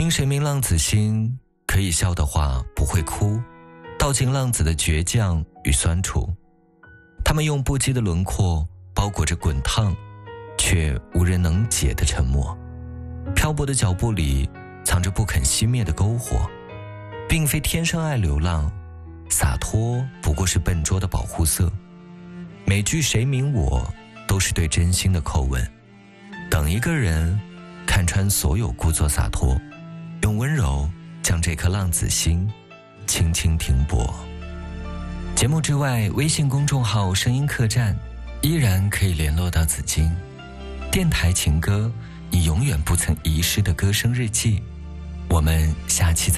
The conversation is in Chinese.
听谁明浪子心，可以笑的话不会哭，道尽浪子的倔强与酸楚。他们用不羁的轮廓包裹着滚烫却无人能解的沉默，漂泊的脚步里藏着不肯熄灭的篝火。并非天生爱流浪，洒脱不过是笨拙的保护色。每句谁明我都是对真心的叩问。等一个人看穿所有故作洒脱，用温柔将这颗浪子心轻轻停泊。节目之外，微信公众号声音客栈依然可以联络到紫金。电台情歌，你永远不曾遗失的歌声日记。我们下期再见。